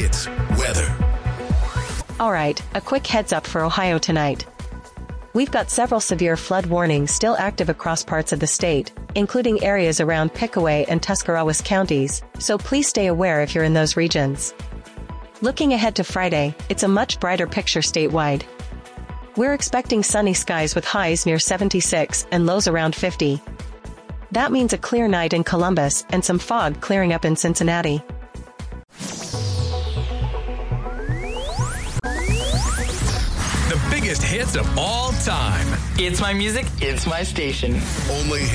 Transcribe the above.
It's weather. All right, a quick heads up for Ohio tonight. We've got several severe flood warnings still active across parts of the state, including areas around Pickaway and Tuscarawas counties, so please stay aware if you're in those regions. Looking ahead to Friday, it's a much brighter picture statewide. We're expecting sunny skies with highs near 76 and lows around 50. That means a clear night in Columbus and some fog clearing up in Cincinnati. The biggest hits of all time. It's my music, it's my station. Only